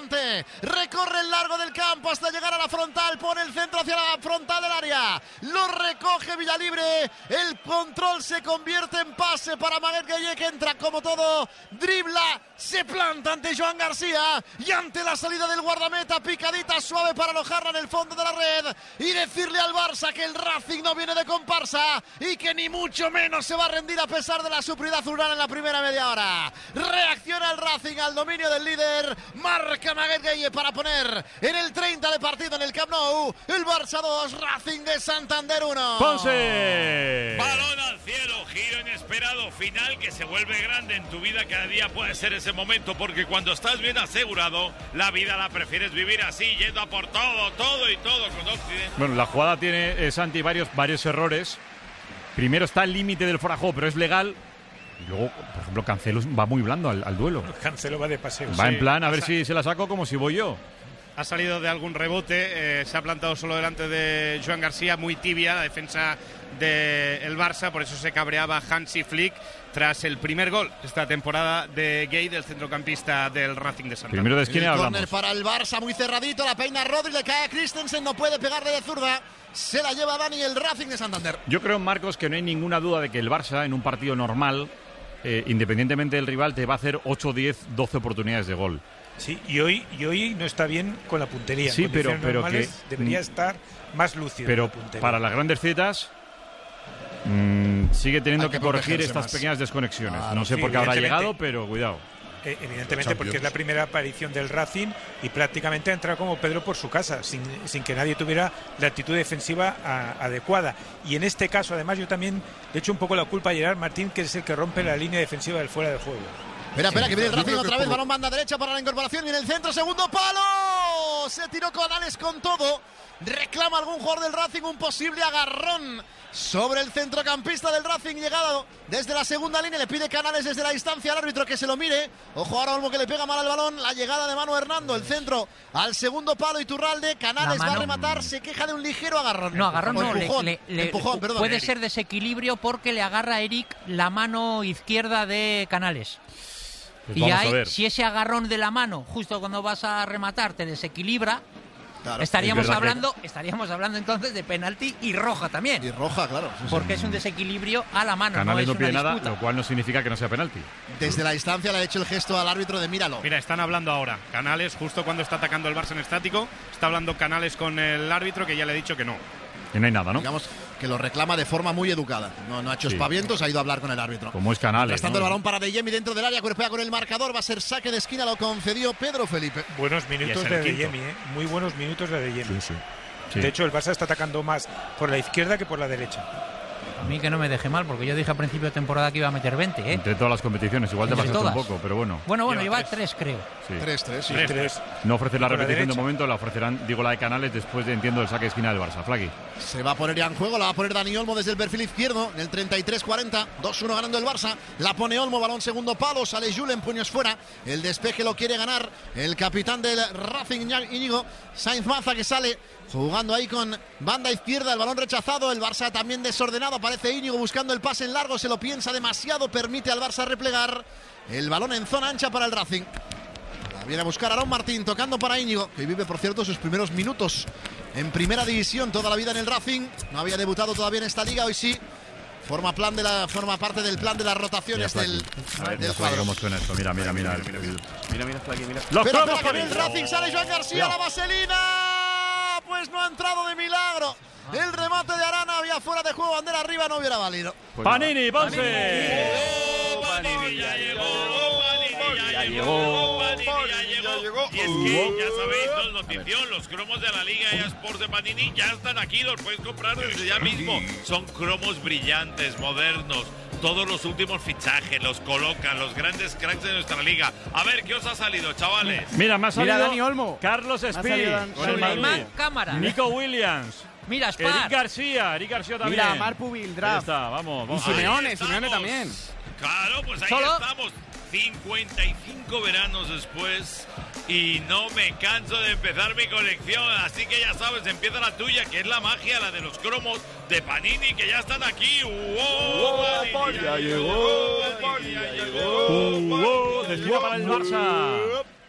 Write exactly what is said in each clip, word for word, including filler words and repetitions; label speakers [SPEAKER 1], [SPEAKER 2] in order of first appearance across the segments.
[SPEAKER 1] adelante, recorre el largo del campo hasta llegar a la frontal, pone el centro hacia la frontal del área, lo recoge Villalibre, el control se convierte en pase para Maguet Gueye, que entra como todo, dribla, se planta ante Joan García y ante la salida del guardameta, picadita suave para alojarla en el fondo de la red y decirle al Barça que el Racing no viene de comparsa y que ni mucho menos se va a rendir a pesar de la superioridad azulgrana en la primera media hora. Reacciona el Racing al dominio del líder, marca Maguet Gueye para poner en el treinta de partido en el Camp Nou, el Barça dos, Racing de Santander uno.
[SPEAKER 2] Ponce.
[SPEAKER 3] Balón al cielo, giro inesperado, final que se vuelve grande en tu vida. Cada día puede ser ese momento, porque cuando estás bien asegurado, la vida la prefieres vivir así, yendo a por todo, todo y todo con Occidente.
[SPEAKER 2] Bueno, la jugada tiene, eh, Santi, varios, varios errores. Primero está el límite del fuera de juego, pero es legal. Y luego, por ejemplo, Cancelo va muy blando al, al duelo.
[SPEAKER 4] Cancelo va de paseo.
[SPEAKER 2] Va
[SPEAKER 4] sí.
[SPEAKER 2] en plan, a ver si se la saco como si voy yo.
[SPEAKER 5] Ha salido de algún rebote, eh, se ha plantado solo delante de Joan García, muy tibia la defensa del Barça, por eso se cabreaba Hansi Flick tras el primer gol esta temporada de Gueye, del centrocampista del Racing de Santander.
[SPEAKER 2] Primero de esquina hablamos.
[SPEAKER 1] Córner para el Barça, muy cerradito, la peina Rodri, le cae a Christensen, no puede pegarle de zurda, se la lleva Dani, el Racing de Santander.
[SPEAKER 2] Yo creo, Marcos, que no hay ninguna duda de que el Barça en un partido normal, eh, independientemente del rival, te va a hacer ocho, diez, doce oportunidades de gol.
[SPEAKER 4] Sí, y hoy, y hoy no está bien con la puntería.
[SPEAKER 2] Sí,
[SPEAKER 4] en
[SPEAKER 2] pero, pero
[SPEAKER 4] normales,
[SPEAKER 2] que
[SPEAKER 4] debería estar más lúcido.
[SPEAKER 2] Pero para las grandes zetas mmm, sigue teniendo
[SPEAKER 1] Hay que
[SPEAKER 2] que corregir estas
[SPEAKER 1] más.
[SPEAKER 2] pequeñas desconexiones.
[SPEAKER 1] Claro,
[SPEAKER 2] no sé
[SPEAKER 4] sí,
[SPEAKER 2] por qué habrá
[SPEAKER 4] evidentemente.
[SPEAKER 2] llegado, pero cuidado.
[SPEAKER 4] Eh, evidentemente, porque es la primera aparición del Racing y prácticamente ha entrado como Pedro por su casa, sin, sin que nadie tuviera la actitud defensiva a, adecuada. Y en este caso, además, yo también le echo un poco la culpa a Gerard Martín, que es el que rompe la línea defensiva del fuera de juego.
[SPEAKER 1] Espera, espera, que viene el
[SPEAKER 6] Yo
[SPEAKER 1] Racing
[SPEAKER 6] creo que
[SPEAKER 1] otra vez,
[SPEAKER 6] por-
[SPEAKER 1] balón banda derecha para la incorporación y en el centro, segundo palo. Se tiró Canales con todo. Reclama algún jugador del Racing un posible agarrón sobre el centrocampista del Racing, llegado desde la segunda línea, le pide Canales desde la distancia al árbitro que se lo mire. Ojo ahora Olmo, que le pega mal al balón, la llegada de Manu Hernando, el centro al segundo palo, Iturralde, Canales
[SPEAKER 7] La mano-
[SPEAKER 1] va a rematar, se queja de un ligero agarrón.
[SPEAKER 7] No, agarrón
[SPEAKER 1] O
[SPEAKER 7] no, le-
[SPEAKER 1] empujón,
[SPEAKER 7] le- le-
[SPEAKER 1] empujón, perdón.
[SPEAKER 7] puede
[SPEAKER 1] Eric.
[SPEAKER 7] ser desequilibrio porque le agarra a Eric la mano izquierda de Canales.
[SPEAKER 2] Pues
[SPEAKER 7] y
[SPEAKER 2] vamos a
[SPEAKER 7] ahí,
[SPEAKER 2] ver.
[SPEAKER 7] si ese agarrón de la mano, justo cuando vas a rematar, te desequilibra,
[SPEAKER 1] Claro.
[SPEAKER 7] estaríamos
[SPEAKER 2] es verdad
[SPEAKER 7] hablando, estaríamos hablando entonces de penalti y roja también.
[SPEAKER 1] Y roja, claro. Sí, sí.
[SPEAKER 7] Porque es un desequilibrio a la mano,
[SPEAKER 2] Canales
[SPEAKER 7] no
[SPEAKER 2] no
[SPEAKER 7] es una
[SPEAKER 2] pide nada,
[SPEAKER 7] disputa.
[SPEAKER 2] lo cual no significa que no sea penalti.
[SPEAKER 1] Desde la distancia le ha hecho el gesto al árbitro de míralo.
[SPEAKER 5] Mira, están hablando ahora. Canales, justo cuando está atacando el Barça en estático, está hablando Canales con el árbitro, que ya le ha dicho que no.
[SPEAKER 2] Que no hay nada, ¿no?
[SPEAKER 1] Digamos que lo reclama de forma muy educada. No, no ha hecho
[SPEAKER 2] Sí.
[SPEAKER 1] espavientos, ha ido a hablar con el árbitro.
[SPEAKER 2] Como es Canales.
[SPEAKER 1] Mientras tanto,
[SPEAKER 2] ¿no?
[SPEAKER 1] el balón para De Jemi dentro del área, cuerpea con el marcador, va a ser saque de esquina, lo concedió Pedro Felipe.
[SPEAKER 4] Buenos
[SPEAKER 5] Y
[SPEAKER 4] minutos
[SPEAKER 5] es el
[SPEAKER 4] de De
[SPEAKER 5] quinto.
[SPEAKER 4] Jemi, ¿eh? Muy buenos minutos de De Jemi.
[SPEAKER 6] Sí, sí.
[SPEAKER 2] Sí.
[SPEAKER 4] De hecho, el Barça está atacando más por la izquierda que por la derecha.
[SPEAKER 7] A mí que no me deje mal, porque yo dije a principio de temporada que iba a meter veinte, ¿eh?
[SPEAKER 2] Entre todas las competiciones, igual te
[SPEAKER 7] Entre
[SPEAKER 2] pasaste un
[SPEAKER 7] todas.
[SPEAKER 2] poco, pero bueno.
[SPEAKER 7] Bueno, bueno,
[SPEAKER 5] Lleva
[SPEAKER 7] lleva tres, creo.
[SPEAKER 2] Sí.
[SPEAKER 1] tres tres, sí.
[SPEAKER 5] Tres.
[SPEAKER 4] Tres.
[SPEAKER 2] No ofrecer la
[SPEAKER 4] Por la
[SPEAKER 2] repetición de
[SPEAKER 4] derecha.
[SPEAKER 2] momento, la ofrecerán, digo, la de Canales después de, entiendo, el saque de esquina del Barça. Flaqui.
[SPEAKER 1] Se va a poner ya en juego, la va a poner Dani Olmo desde el perfil izquierdo, en el treinta y tres cuarenta, dos uno ganando el Barça. La pone Olmo, balón segundo palo, sale Julen, puños fuera. El despeje lo quiere ganar el capitán del Racing, Íñigo Sainz Maza, que sale jugando ahí con banda izquierda, el balón rechazado, el Barça también desordenado, aparece Íñigo buscando el pase en largo, se lo piensa demasiado, permite al Barça replegar. El balón en zona ancha para el Racing. La viene a buscar Aarón Martín, tocando para Íñigo, que vive, por cierto, sus primeros minutos en primera división, toda la vida en el Racing. No había debutado todavía en esta liga, hoy sí. Forma, plan de la, forma parte del plan de las rotaciones
[SPEAKER 2] Mira,
[SPEAKER 1] del,
[SPEAKER 2] Flaqui. A ver,
[SPEAKER 1] del
[SPEAKER 2] mira, Flaqui,
[SPEAKER 1] cuadro.
[SPEAKER 2] cómo suena esto. Mira, mira, mira.
[SPEAKER 6] Mira, mira, mira, mira, Flaqui, mira.
[SPEAKER 2] Los
[SPEAKER 1] Pero
[SPEAKER 2] cromos
[SPEAKER 1] espera, que
[SPEAKER 2] con
[SPEAKER 1] el Racing, sale Joan García, la vaselina. Pues no ha entrado de milagro. El remate de Arana había fuera de juego, bandera arriba, no hubiera valido.
[SPEAKER 6] Pues
[SPEAKER 2] Panini, Ponce.
[SPEAKER 3] ¡Oh, Panini ya llegó! ¡Oh, Panini ya llegó!
[SPEAKER 2] llegó.
[SPEAKER 3] ¡Oh, Panini ya llegó! Y es que, ya sabéis, los notición, los cromos de la Liga eSports de Panini ya están aquí, los puedes comprar desde ya mismo. Son cromos brillantes, modernos. Todos los últimos fichajes los colocan, los grandes cracks de nuestra liga. A ver, ¿qué os ha salido, chavales?
[SPEAKER 2] Mira, me ha salido
[SPEAKER 6] Mira, Dani Olmo.
[SPEAKER 2] Carlos
[SPEAKER 6] ha
[SPEAKER 2] Espí
[SPEAKER 6] salido Dan-
[SPEAKER 2] con el Madrid.
[SPEAKER 7] Suleiman Cámara.
[SPEAKER 2] Nico Williams.
[SPEAKER 7] Mira,
[SPEAKER 2] Eric
[SPEAKER 7] Spar.
[SPEAKER 2] García. Eric García también.
[SPEAKER 6] Mira, Marpubil,
[SPEAKER 2] Ahí
[SPEAKER 6] draft.
[SPEAKER 2] está, vamos,
[SPEAKER 6] Y
[SPEAKER 2] vamos.
[SPEAKER 6] Simeone,
[SPEAKER 3] Ahí
[SPEAKER 6] Simeone
[SPEAKER 3] estamos.
[SPEAKER 6] también.
[SPEAKER 3] Claro, pues ahí
[SPEAKER 7] Solo-
[SPEAKER 3] estamos. cincuenta y cinco veranos después y no me canso de empezar mi colección. Así que ya sabes, empieza la tuya, que es la magia, la de los cromos de Panini, que ya están aquí. ¡Wow! Panini
[SPEAKER 6] ya llegó,
[SPEAKER 3] Panini ya llegó.
[SPEAKER 2] Uh, uh, desfila para el Barça.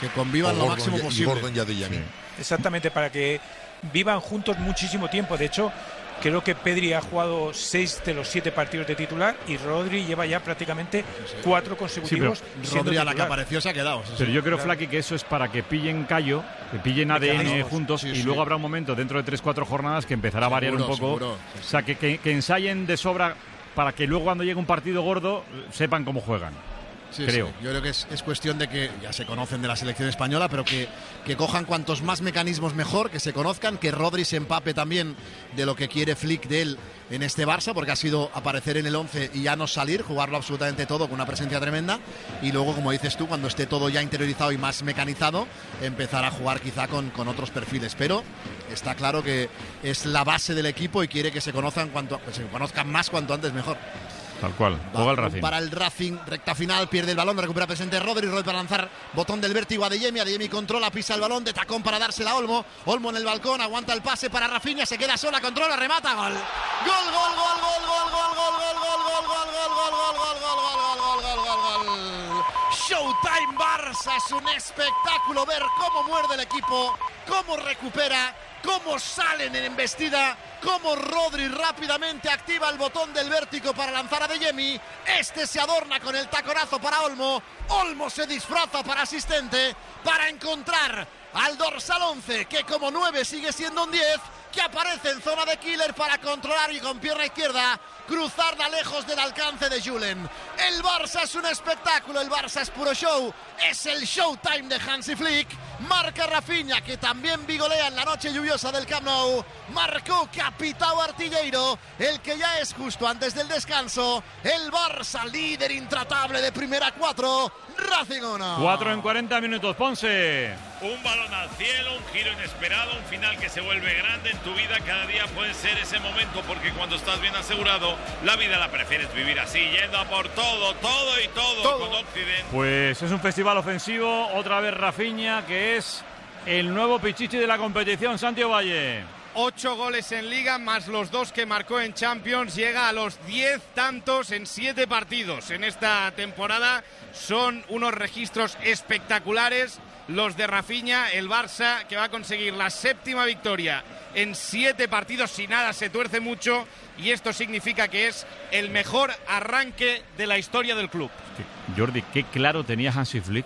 [SPEAKER 1] Que convivan lo máximo
[SPEAKER 8] y,
[SPEAKER 1] posible.
[SPEAKER 8] Y Gordon ya de Yami.
[SPEAKER 4] Sí. Exactamente, para que vivan juntos muchísimo tiempo. De hecho, creo que Pedri ha jugado seis de los siete partidos de titular y Rodri lleva ya prácticamente cuatro consecutivos.
[SPEAKER 2] Sí,
[SPEAKER 1] pero Rodri a la que apareció se ha quedado. Sí,
[SPEAKER 2] pero
[SPEAKER 1] sí.
[SPEAKER 2] yo creo,
[SPEAKER 4] claro.
[SPEAKER 2] Flaky, que eso es para que pillen callo, que pillen A D N
[SPEAKER 4] Mecanismos.
[SPEAKER 2] juntos
[SPEAKER 1] Sí,
[SPEAKER 2] y
[SPEAKER 1] sí.
[SPEAKER 2] luego habrá un momento dentro de tres cuatro jornadas que empezará a variar un
[SPEAKER 1] Seguro,
[SPEAKER 2] poco.
[SPEAKER 1] seguro. Sí, sí.
[SPEAKER 2] O sea, que, que, que ensayen de sobra para que luego cuando llegue un partido gordo sepan cómo juegan.
[SPEAKER 1] Sí,
[SPEAKER 2] creo.
[SPEAKER 1] sí. Yo creo que es, es cuestión de que ya se conocen de la selección española, pero que, que cojan cuantos más mecanismos mejor, que se conozcan, que Rodri se empape también de lo que quiere Flick de él en este Barça, porque ha sido aparecer en el once y ya no salir, jugarlo absolutamente todo con una presencia tremenda, y luego, como dices tú, cuando esté todo ya interiorizado y más mecanizado, empezar a jugar quizá con, con otros perfiles. Pero está claro que es la base del equipo y quiere que se conozcan, cuanto, que se conozcan más cuanto antes mejor.
[SPEAKER 2] Tal cual. Juega el Racing.
[SPEAKER 1] Para el Racing, recta final, pierde el balón, recupera presente Rodri, Rodri para lanzar, botón del vértigo a Adeyemi, Adeyemi controla, pisa el balón, de tacón para dársela a Olmo, Olmo en el balcón, aguanta el pase para Rafinha, se queda sola, controla, remata, gol. Gol, gol, gol, gol, gol, gol, gol, gol, gol, gol, gol, gol, gol, gol, gol, gol, gol, gol, gol, gol. Showtime Barça, es un espectáculo ver cómo muerde el equipo, cómo recupera, cómo salen en embestida, cómo Rodri rápidamente activa el botón del vértigo para lanzar a Adeyemi. Este se adorna con el taconazo para Olmo. Olmo se disfraza para asistente para encontrar al dorsal once, que como nueve sigue siendo un diez, que aparece en zona de killer para controlar y con pierna izquierda cruzarla lejos del alcance de Julen. El Barça es un espectáculo, el Barça es puro show, es el showtime de Hansi Flick. Marca Rafinha, que también vigolea en la noche lluviosa del Camp Nou. Marcó Capitao Artilleiro, el que ya es justo antes del descanso. El Barça, líder intratable de primera cuatro, Racing uno.
[SPEAKER 2] cuatro en cuarenta minutos, Ponce.
[SPEAKER 3] Un balón al cielo, un giro inesperado, un final que se vuelve grande en tu vida. Cada día puede ser ese momento, porque cuando estás bien asegurado, la vida la prefieres vivir así, yendo a por todo, todo y todo, todo. Con Occident.
[SPEAKER 2] Pues es un festival ofensivo, otra vez Rafinha, que es el nuevo pichichi de la competición, Santiago Valle.
[SPEAKER 5] Ocho goles en Liga, más los dos que marcó en Champions. Llega a los diez tantos en siete partidos en esta temporada. Son unos registros espectaculares los de Rafinha. El Barça, que va a conseguir la séptima victoria en siete partidos, si nada se tuerce mucho, y esto significa que es el mejor arranque de la historia del club.
[SPEAKER 2] Jordi, qué claro tenía Hansi Flick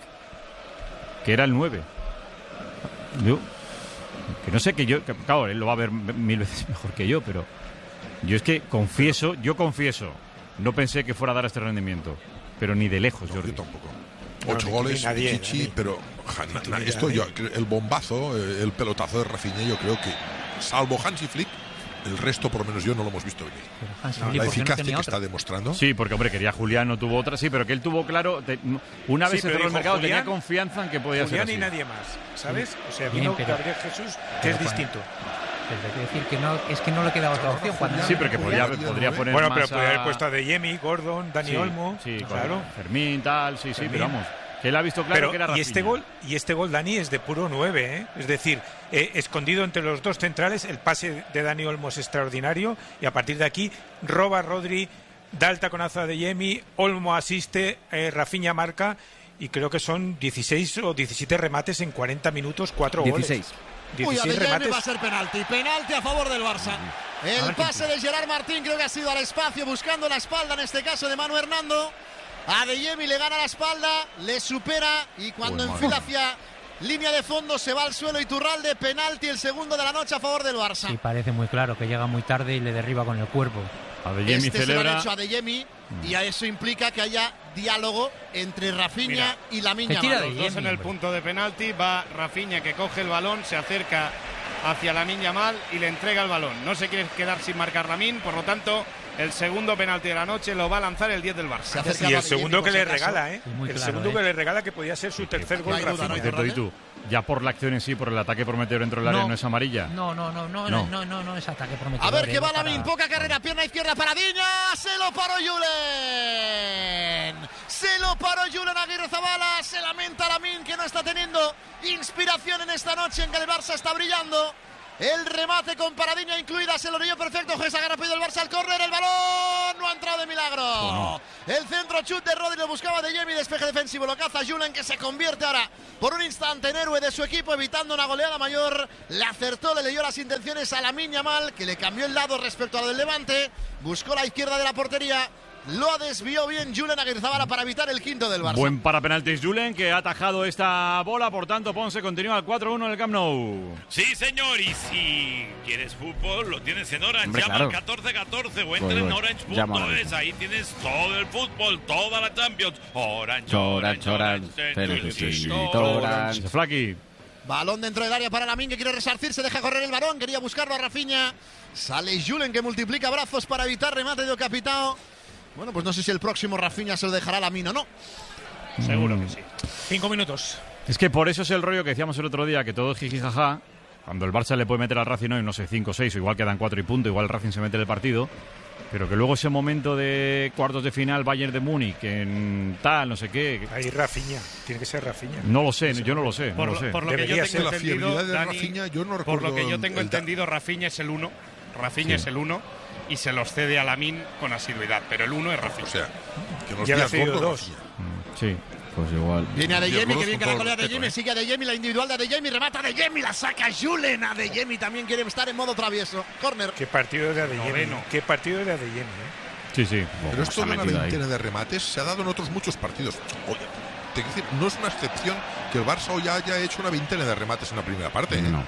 [SPEAKER 2] que era el nueve. Yo, que no sé, que yo, que, claro, él lo va a ver mil veces mejor que yo, pero yo es que confieso, yo confieso, no pensé que fuera a dar este rendimiento, pero ni de lejos,
[SPEAKER 8] no,
[SPEAKER 2] Jordi.
[SPEAKER 8] yo tampoco.
[SPEAKER 4] No,
[SPEAKER 8] Ocho
[SPEAKER 4] ni
[SPEAKER 8] goles,
[SPEAKER 4] nadie,
[SPEAKER 8] Chichi,
[SPEAKER 4] nadie.
[SPEAKER 8] pero ja, na, na, esto yo, el bombazo, el pelotazo de Rafinha, yo creo que, salvo Hansi Flick, el resto, por lo menos yo, no lo hemos visto venir.
[SPEAKER 7] Hansi
[SPEAKER 8] No,
[SPEAKER 7] Flick,
[SPEAKER 8] la
[SPEAKER 7] ¿por qué no
[SPEAKER 8] eficacia
[SPEAKER 7] tenía
[SPEAKER 8] que
[SPEAKER 7] otra?
[SPEAKER 8] está demostrando.
[SPEAKER 2] Sí, porque, hombre, quería Julián, no tuvo otra, sí, pero que él tuvo claro, te, una vez
[SPEAKER 4] Sí,
[SPEAKER 2] se cerró
[SPEAKER 4] pero
[SPEAKER 2] el
[SPEAKER 4] dijo,
[SPEAKER 2] mercado,
[SPEAKER 4] Julián,
[SPEAKER 2] tenía confianza en que podía
[SPEAKER 4] Julián
[SPEAKER 2] ser
[SPEAKER 4] y
[SPEAKER 2] así.
[SPEAKER 4] nadie más, ¿sabes? O sea,
[SPEAKER 7] Bien,
[SPEAKER 4] vino
[SPEAKER 7] pero-
[SPEAKER 4] Gabriel Jesús, que
[SPEAKER 7] pero
[SPEAKER 4] es
[SPEAKER 7] Juan-
[SPEAKER 4] distinto.
[SPEAKER 7] Pero hay que decir que no, es que no le quedaba otra opción. Cuando
[SPEAKER 2] Sí, pero que podría,
[SPEAKER 8] Julián,
[SPEAKER 2] podría
[SPEAKER 8] ¿no?
[SPEAKER 2] poner
[SPEAKER 4] Bueno,
[SPEAKER 2] más
[SPEAKER 4] pero podría haber
[SPEAKER 2] a-
[SPEAKER 4] puesto a Adeyemi, Gordon, Dani
[SPEAKER 2] sí,
[SPEAKER 4] Olmo.
[SPEAKER 2] sí,
[SPEAKER 4] claro.
[SPEAKER 2] Fermín, tal, sí, sí,
[SPEAKER 4] Fermín.
[SPEAKER 2] pero vamos, que él ha visto claro
[SPEAKER 4] Pero,
[SPEAKER 2] que era
[SPEAKER 4] y
[SPEAKER 2] Rafinha.
[SPEAKER 4] este gol, y este gol, Dani, es de puro nueve, ¿eh? Es decir, eh, escondido entre los dos centrales, el pase de Dani Olmo es extraordinario, y a partir de aquí roba Rodri, da el taconazo a Adeyemi, Olmo asiste, eh, Rafinha marca, y creo que son dieciséis o diecisiete remates en cuarenta minutos, cuatro
[SPEAKER 6] dieciséis.
[SPEAKER 4] goles.
[SPEAKER 1] Uy,
[SPEAKER 4] dieciséis
[SPEAKER 1] Adeyemi
[SPEAKER 4] remates.
[SPEAKER 1] va a ser penalti. Penalti a favor del Barça. El pase de Gerard Martín creo que ha sido al espacio, buscando la espalda, en este caso de Manu Hernando. Adeyemi le gana la espalda, le supera y cuando
[SPEAKER 8] Uy,
[SPEAKER 1] enfila
[SPEAKER 8] madre.
[SPEAKER 1] hacia línea de fondo se va al suelo Iturralde. Penalti, el segundo de la noche a favor del Barça.
[SPEAKER 7] Sí, parece muy claro que llega muy tarde y le derriba con el cuerpo.
[SPEAKER 2] Adeyemi
[SPEAKER 1] Este se lo
[SPEAKER 2] celebra.
[SPEAKER 1] han hecho a Adeyemi y a eso implica que haya diálogo entre Rafinha
[SPEAKER 5] Mira,
[SPEAKER 1] y Lamine
[SPEAKER 7] que tira
[SPEAKER 1] Yamal.
[SPEAKER 7] de
[SPEAKER 5] Los dos en el
[SPEAKER 7] hombre.
[SPEAKER 5] punto de penalti, va Rafinha, que coge el balón, se acerca hacia Lamine Yamal y le entrega el balón. No se quiere quedar sin marcar Lamine, por lo tanto, el segundo penalti de la noche lo va a lanzar el diez del
[SPEAKER 1] Se
[SPEAKER 5] Barça.
[SPEAKER 1] acerca
[SPEAKER 4] Y el
[SPEAKER 1] Adeyemi,
[SPEAKER 4] segundo
[SPEAKER 1] por
[SPEAKER 4] que
[SPEAKER 1] si
[SPEAKER 4] le
[SPEAKER 1] acaso.
[SPEAKER 4] regala, ¿eh?
[SPEAKER 7] Sí, muy
[SPEAKER 4] El
[SPEAKER 7] claro,
[SPEAKER 4] segundo
[SPEAKER 7] ¿eh?
[SPEAKER 4] que le regala, que podía ser su tercer
[SPEAKER 1] no
[SPEAKER 4] gol
[SPEAKER 1] hay duda, no hay
[SPEAKER 4] Rafinha.
[SPEAKER 1] duda.
[SPEAKER 2] Cierto, y tú, ya por la acción en sí, por el ataque prometedor dentro del área,
[SPEAKER 7] No.
[SPEAKER 2] no es amarilla.
[SPEAKER 7] No, no, no, no,
[SPEAKER 2] No.
[SPEAKER 7] no, no, no, no es ataque prometedor.
[SPEAKER 1] A ver qué
[SPEAKER 7] eh,
[SPEAKER 1] va
[SPEAKER 7] para-
[SPEAKER 1] Lamine, poca carrera, pierna izquierda para Diña, se lo paró Julen. Se lo paró Julen Aguirre Zabala, se lamenta Lamine que no está teniendo inspiración en esta noche en que el Barça está brillando. El remate con paradiña incluida, se lo leyó perfecto. Gesa rápido el Barça al córner, el balón no ha entrado de milagro. Oh, no. El centro chut de Rodri lo buscaba de Jemi, despeje defensivo, lo caza Julen, que se convierte ahora por un instante en héroe de su equipo, evitando una goleada mayor. Le acertó, le leyó las intenciones a Lamine Yamal, que le cambió el lado respecto a lo del Levante, buscó la izquierda de la portería. Lo desvió bien Julen Aguirzábala para evitar el quinto del Barça.
[SPEAKER 2] Buen para penaltis Julen, que ha atajado esta bola. Por tanto, Ponce continúa al cuatro uno en el Camp Nou.
[SPEAKER 3] Sí, señor. Y si quieres fútbol, lo tienes en Orange. Hombre, Llama claro. al catorce catorce o entra en orange punto es. Ahí tienes todo el fútbol, toda la Champions. Orange, Orange, Orange.
[SPEAKER 2] Orange, Orange. Flaky.
[SPEAKER 1] Balón dentro del área para Lamine, que quiere resarcirse, deja correr el balón. Quería buscarlo a Rafinha. Sale Julen, que multiplica brazos para evitar remate de Ocapitao. Bueno, pues no sé si el próximo Rafinha se lo dejará a Lamine o no.
[SPEAKER 4] Seguro que sí. Cinco minutos.
[SPEAKER 2] Es que por eso es el rollo que decíamos el otro día, que todo es jijijaja. Cuando el Barça le puede meter al Racing hoy, no sé, cinco seis, o igual quedan cuatro y punto, igual el Racing se mete en el partido. Pero que luego ese momento de cuartos de final, Bayern de Múnich, en tal, no sé qué.
[SPEAKER 4] Ahí Rafinha, tiene que ser Rafinha.
[SPEAKER 2] No lo sé, yo no lo sé.
[SPEAKER 5] Por,
[SPEAKER 2] no
[SPEAKER 5] lo,
[SPEAKER 2] lo sé.
[SPEAKER 5] por lo que yo tengo entendido,
[SPEAKER 8] de
[SPEAKER 5] Dani,
[SPEAKER 8] Rafinha, yo no
[SPEAKER 5] por lo que yo tengo
[SPEAKER 8] el,
[SPEAKER 5] entendido, Rafinha es el uno. Rafinha sí. es el uno. Y se los cede a Lamine con asiduidad, pero el uno es Rafinha.
[SPEAKER 8] O sea, que nos
[SPEAKER 4] ya le ha cedido dos.
[SPEAKER 2] Sí, pues igual.
[SPEAKER 1] Viene a Adeyemi, que bien que la colea de Adeyemi, sigue Adeyemi, la individual de Adeyemi, remata Adeyemi, la saca Julen. Adeyemi también quiere estar en modo travieso. Corner.
[SPEAKER 4] Qué partido de Adeyemi. Noveno. Qué partido de Adeyemi, ¿eh?
[SPEAKER 2] Sí, sí.
[SPEAKER 8] Pero esto de una veintena de remates se ha dado en otros muchos partidos. Oye, te quiero decir, no es una excepción que el Barça hoy haya hecho una veintena de remates en la primera parte. ¿eh?
[SPEAKER 2] No.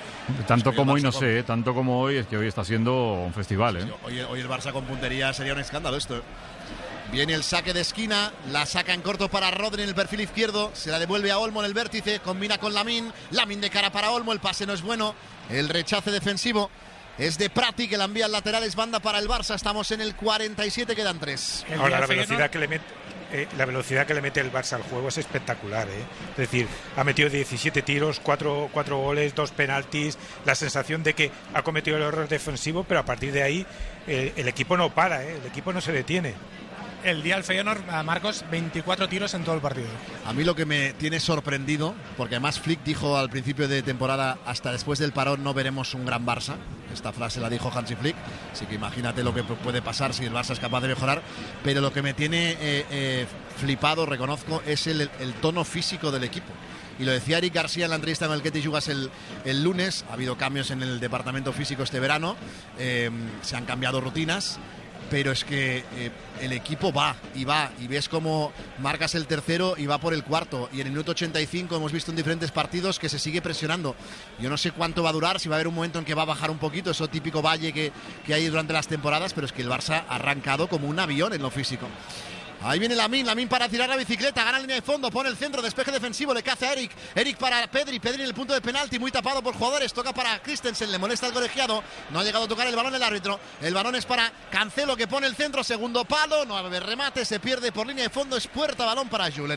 [SPEAKER 2] Tanto como hoy, no sé, ¿eh? tanto como hoy, es que hoy está siendo un festival. ¿eh?
[SPEAKER 1] Hoy, hoy el Barça con puntería sería un escándalo esto. Viene el saque de esquina, la saca en corto para Rodri en el perfil izquierdo, se la devuelve a Olmo en el vértice, combina con Lamine, Lamine de cara para Olmo, el pase no es bueno, el rechace defensivo es de Prati, que la envía al lateral, es banda para el Barça, estamos en el cuarenta y siete, quedan tres.
[SPEAKER 4] Ahora la velocidad que le mete... Eh, la velocidad que le mete el Barça al juego es espectacular, ¿eh? Es decir, ha metido diecisiete tiros, cuatro goles, dos penaltis, la sensación de que ha cometido el error defensivo, pero a partir de ahí eh, el equipo no para, ¿eh? El equipo no se detiene.
[SPEAKER 9] El día del Feyenoord, a Marcos, veinticuatro tiros en todo el partido.
[SPEAKER 1] A mí lo que me tiene sorprendido, porque además Flick dijo al principio de temporada, hasta después del parón no veremos un gran Barça. Esta frase la dijo Hansi Flick, así que imagínate lo que puede pasar si el Barça es capaz de mejorar. Pero lo que me tiene eh, eh, flipado, reconozco, es el, el tono físico del equipo. Y lo decía Eric García en la entrevista con el Ketty Jugas el, el lunes. Ha habido cambios en el departamento físico este verano, eh, se han cambiado rutinas. Pero es que eh, el equipo va y va y ves cómo marcas el tercero y va por el cuarto, y en el minuto ochenta y cinco hemos visto en diferentes partidos que se sigue presionando. Yo no sé cuánto va a durar, si va a haber un momento en que va a bajar un poquito, eso típico valle que, que hay durante las temporadas, pero es que el Barça ha arrancado como un avión en lo físico. Ahí viene Lamine, Lamine para tirar la bicicleta, gana línea de fondo, pone el centro, despeje defensivo, le caza a Eric, Eric para Pedri, Pedri en el punto de penalti, muy tapado por jugadores, toca para Christensen, le molesta al colegiado, no ha llegado a tocar el balón el árbitro, el balón es para Cancelo, que pone el centro, segundo palo, no va a haber remate, se pierde por línea de fondo, es puerta, balón para Julen.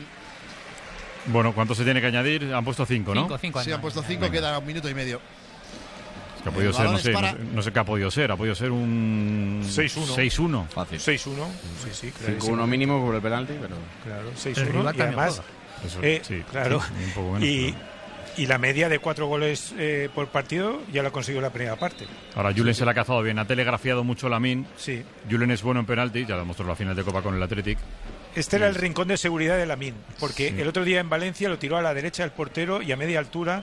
[SPEAKER 2] Bueno, ¿cuánto se tiene que añadir? Han puesto cinco, ¿no?
[SPEAKER 7] Cinco, cinco.
[SPEAKER 1] Sí, han puesto cinco, queda un minuto y medio.
[SPEAKER 2] Que ha podido ser, no sé, para... no sé, no sé qué ha podido ser, ha podido ser un
[SPEAKER 4] seis uno.
[SPEAKER 2] seis uno.
[SPEAKER 4] Fácil. seis uno. Sí, sí, claro.
[SPEAKER 6] cinco uno mínimo por el penalti, pero
[SPEAKER 4] claro, seis uno y además
[SPEAKER 2] Eso,
[SPEAKER 4] eh,
[SPEAKER 2] sí,
[SPEAKER 4] claro.
[SPEAKER 2] Sí, un poco menos,
[SPEAKER 4] y,
[SPEAKER 2] pero...
[SPEAKER 4] y la media de cuatro goles eh, por partido ya lo ha conseguido la primera parte.
[SPEAKER 2] Ahora Julen sí, se la ha cazado bien, ha telegrafiado mucho Lamine.
[SPEAKER 4] Sí.
[SPEAKER 2] Julen es bueno en penalti, ya lo mostró la final de Copa con el Athletic.
[SPEAKER 4] Este sí. Era el rincón de seguridad de Lamine, porque sí. El otro día en Valencia lo tiró a la derecha del portero y a media altura.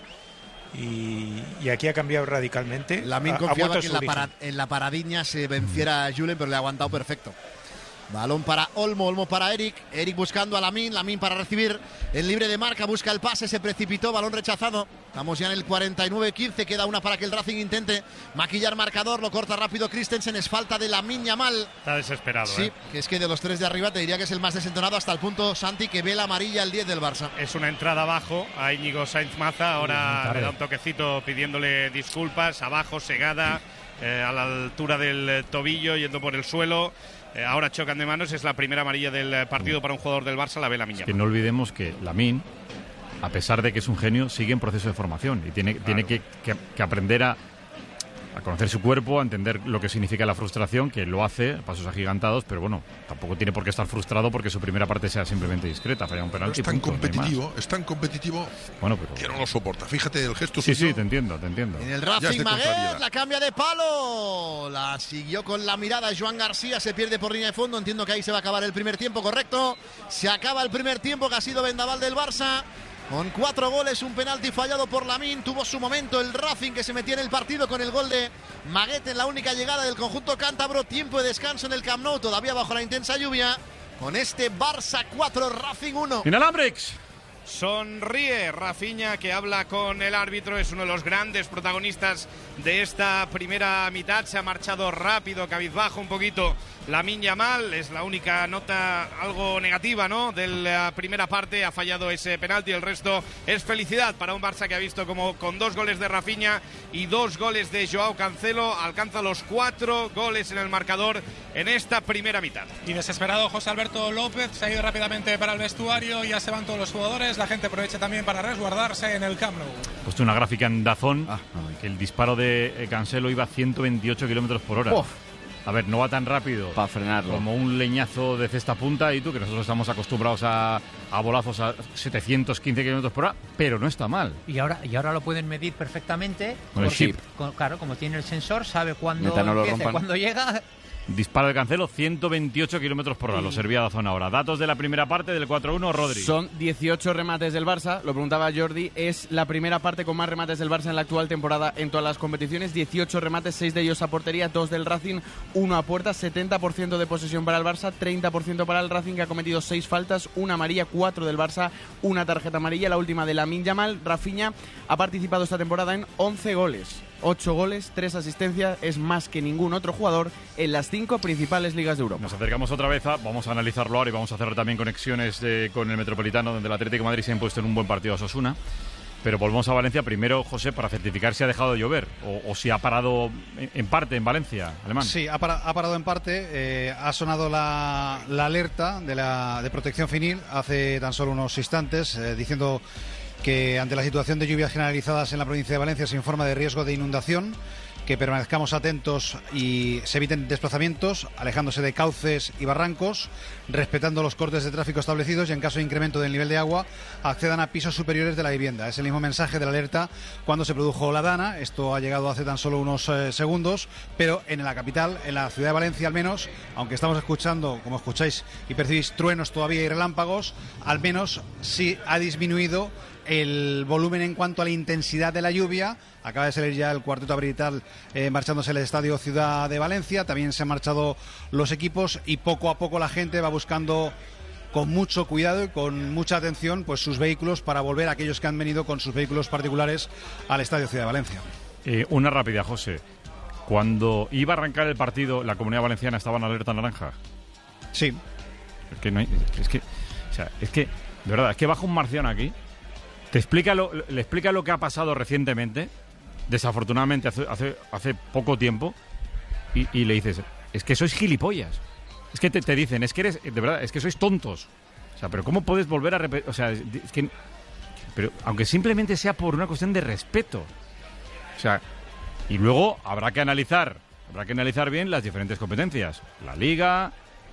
[SPEAKER 4] Y, y aquí ha cambiado radicalmente.
[SPEAKER 1] Lamine confiaba que en la, para, en la paradiña se venciera a Julen, pero le ha aguantado perfecto. Balón para Olmo, Olmo para Eric, Eric buscando a Lamine, Lamine para recibir el libre de marca, busca el pase, se precipitó, balón rechazado. Estamos ya en el cuarenta y nueve quince, queda una para que el Racing intente maquillar marcador, lo corta rápido Christensen, es falta de Lamine Yamal.
[SPEAKER 5] Está desesperado.
[SPEAKER 1] Sí,
[SPEAKER 5] ¿eh?
[SPEAKER 1] que es que de los tres de arriba te diría que es el más desentonado, hasta el punto, Santi, que ve la amarilla el diez del Barça.
[SPEAKER 5] Es una entrada abajo a Íñigo Sainz Maza, ahora le da un toquecito pidiéndole disculpas, abajo, segada, eh, a la altura del tobillo, yendo por el suelo. Eh, ahora chocan de manos, es la primera amarilla del partido para un jugador del Barça, la ve Lamine Yamal.
[SPEAKER 2] Que no olvidemos que Lamine, a pesar de que es un genio, sigue en proceso de formación y tiene, claro. tiene que, que, que aprender a, a conocer su cuerpo, a entender lo que significa la frustración, que lo hace a pasos agigantados, pero bueno, tampoco tiene por qué estar frustrado porque su primera parte sea simplemente discreta, falla un penalti.
[SPEAKER 8] Es tan
[SPEAKER 2] punto,
[SPEAKER 8] competitivo,
[SPEAKER 2] no
[SPEAKER 8] es tan competitivo
[SPEAKER 2] bueno, pero...
[SPEAKER 8] que no lo soporta. Fíjate el gesto.
[SPEAKER 2] Sí,
[SPEAKER 8] suyo.
[SPEAKER 2] sí, te entiendo, te entiendo.
[SPEAKER 1] En el Racing Maguet, la cambia de palo. La siguió con la mirada Joan García, se pierde por línea de fondo. Entiendo que ahí se va a acabar el primer tiempo, correcto. Se acaba el primer tiempo que ha sido vendaval del Barça. Con cuatro goles, un penalti fallado por Lamine. Tuvo su momento el Racing, que se metía en el partido con el gol de Maguet en la única llegada del conjunto cántabro. Tiempo de descanso en el Camp Nou, todavía bajo la intensa lluvia. Con este Barça cuatro, Racing uno.
[SPEAKER 2] Inalambrics.
[SPEAKER 5] Sonríe Rafinha, que habla con el árbitro, es uno de los grandes protagonistas de esta primera mitad. Se ha marchado rápido, cabizbajo un poquito Lamine Yamal, es la única nota algo negativa, ¿no?, de la primera parte. Ha fallado ese penalti, el resto es felicidad para un Barça que ha visto como con dos goles de Rafinha y dos goles de Joao Cancelo alcanza los cuatro goles en el marcador en esta primera mitad.
[SPEAKER 9] Y desesperado José Alberto López se ha ido rápidamente para el vestuario, ya se van todos los jugadores, la gente aprovecha también para resguardarse en el Camp Nou.
[SPEAKER 2] He puesto una gráfica en Dazón, ah, que el disparo de Cancelo iba a ciento veintiocho kilómetros por hora. Uf. A ver, no va tan rápido
[SPEAKER 6] para frenarlo,
[SPEAKER 2] como un leñazo de cesta punta, y tú, que nosotros estamos acostumbrados a, a bolazos a setecientos quince kilómetros por hora, pero no está mal.
[SPEAKER 7] Y ahora, y ahora lo pueden medir perfectamente.
[SPEAKER 2] Con el chip.
[SPEAKER 7] Con, claro, como tiene el sensor, sabe cuándo
[SPEAKER 6] no
[SPEAKER 7] empieza, cuándo llega.
[SPEAKER 2] Disparo de Cancelo, ciento veintiocho kilómetros por hora, lo servía Dazón ahora. Datos de la primera parte del cuatro uno, Rodri.
[SPEAKER 6] Son dieciocho remates del Barça, lo preguntaba Jordi, es la primera parte con más remates del Barça en la actual temporada en todas las competiciones. dieciocho remates, seis de ellos a portería, dos del Racing, uno a puerta, setenta por ciento de posesión para el Barça, treinta por ciento para el Racing, que ha cometido seis faltas, una amarilla, cuatro del Barça, una tarjeta amarilla, la última de Lamine Yamal. Rafinha ha participado esta temporada en once goles. ocho goles, tres asistencias, es más que ningún otro jugador en las cinco principales ligas de Europa.
[SPEAKER 2] Nos acercamos otra vez, a, vamos a analizarlo ahora y vamos a hacer también conexiones de, con el Metropolitano, donde el Atlético de Madrid se ha impuesto en un buen partido a Osasuna. Pero volvemos a Valencia primero, José, para certificar si ha dejado de llover o, o si ha parado en, en parte en Valencia, Alemán.
[SPEAKER 10] Sí, ha, para, ha parado en parte. Eh, ha sonado la, la alerta de, la, de protección civil hace tan solo unos instantes, eh, diciendo que ante la situación de lluvias generalizadas en la provincia de Valencia se informa de riesgo de inundación, que permanezcamos atentos y se eviten desplazamientos, alejándose de cauces y barrancos, respetando los cortes de tráfico establecidos, y en caso de incremento del nivel de agua accedan a pisos superiores de la vivienda. Es el mismo mensaje de la alerta cuando se produjo la dana. Esto ha llegado hace tan solo unos eh, segundos, pero en la capital, en la ciudad de Valencia al menos, aunque estamos escuchando, como escucháis y percibís, truenos todavía y relámpagos, al menos sí ha disminuido el volumen en cuanto a la intensidad de la lluvia. Acaba de salir ya el cuarteto arbitral eh, marchándose al Estadio Ciudad de Valencia. También se han marchado los equipos y poco a poco la gente va buscando con mucho cuidado y con mucha atención pues sus vehículos, para volver a aquellos que han venido con sus vehículos particulares al Estadio Ciudad de Valencia.
[SPEAKER 2] Eh, una rápida, José. Cuando iba a arrancar el partido, ¿la Comunidad Valenciana estaba en alerta naranja?
[SPEAKER 10] Sí.
[SPEAKER 2] Es que no hay, es que, o sea, es que, de verdad, es que baja un marciano aquí, te explica lo, le explica lo que ha pasado recientemente, desafortunadamente hace, hace, hace poco tiempo, y, y le dices, es que sois gilipollas. Es que te, te dicen, es que eres, de verdad, es que sois tontos. O sea, pero ¿cómo puedes volver a repetir? O sea, es que, pero aunque simplemente sea por una cuestión de respeto. O sea, y luego habrá que analizar, habrá que analizar bien las diferentes competencias. La Liga,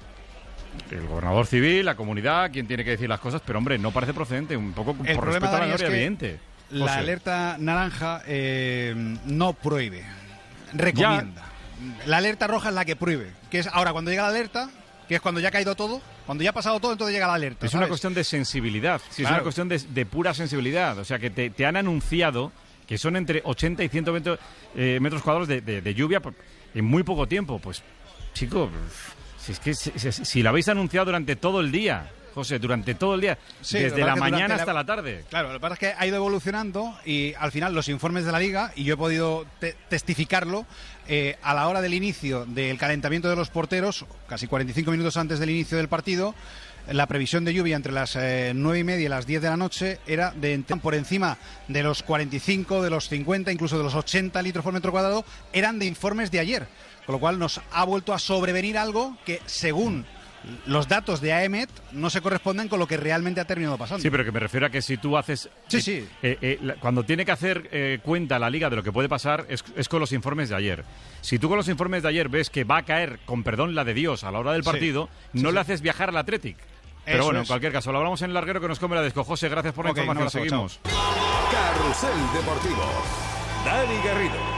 [SPEAKER 2] el gobernador civil, la comunidad, quien tiene que decir las cosas, pero hombre, no parece procedente, un poco
[SPEAKER 10] el
[SPEAKER 2] por respeto a la memoria,
[SPEAKER 10] es
[SPEAKER 2] evidente.
[SPEAKER 10] La
[SPEAKER 2] José.
[SPEAKER 10] alerta naranja eh, no prohíbe, recomienda. Ya. La alerta roja es la que prohíbe, que es ahora cuando llega la alerta, que es cuando ya ha caído todo, cuando ya ha pasado todo, entonces llega la alerta.
[SPEAKER 2] Es
[SPEAKER 10] ¿sabes?
[SPEAKER 2] una cuestión de sensibilidad, sí,
[SPEAKER 10] claro.
[SPEAKER 2] Es una cuestión de, de pura sensibilidad, o sea, que te, te han anunciado que son entre ochenta y ciento veinte eh, metros cuadrados de, de, de lluvia en muy poco tiempo. Pues, chico, si es que si, si, si lo habéis anunciado durante todo el día, José, durante todo el día, sí, desde la mañana hasta la... la tarde.
[SPEAKER 10] Claro, lo que pasa es que ha ido evolucionando y al final los informes de la Liga, y yo he podido te testificarlo, eh, a la hora del inicio del calentamiento de los porteros, casi cuarenta y cinco minutos antes del inicio del partido, la previsión de lluvia entre las eh, nueve y media y las diez de la noche era de por encima de los cuarenta y cinco, de los cincuenta, incluso de los ochenta litros por metro cuadrado, eran de informes de ayer. Con lo cual nos ha vuelto a sobrevenir algo que, según los datos de A E M E T no se corresponden con lo que realmente ha terminado pasando.
[SPEAKER 2] Sí, pero que me refiero a que si tú haces...
[SPEAKER 10] Sí,
[SPEAKER 2] eh,
[SPEAKER 10] sí.
[SPEAKER 2] Eh, eh, la- cuando tiene que hacer eh, cuenta la Liga de lo que puede pasar es, es con los informes de ayer. Si tú con los informes de ayer ves que va a caer, con perdón la de Dios, a la hora del
[SPEAKER 10] Sí.
[SPEAKER 2] partido,
[SPEAKER 10] Sí,
[SPEAKER 2] no
[SPEAKER 10] sí.
[SPEAKER 2] le haces viajar al Athletic. Pero
[SPEAKER 10] Eso
[SPEAKER 2] bueno,
[SPEAKER 10] es.
[SPEAKER 2] en cualquier caso, lo hablamos en el larguero que nos come la desco. José, gracias por la
[SPEAKER 10] Ok, un
[SPEAKER 2] información.
[SPEAKER 10] abrazo,
[SPEAKER 2] Seguimos.
[SPEAKER 11] Carrusel Deportivo. Dani Garrido.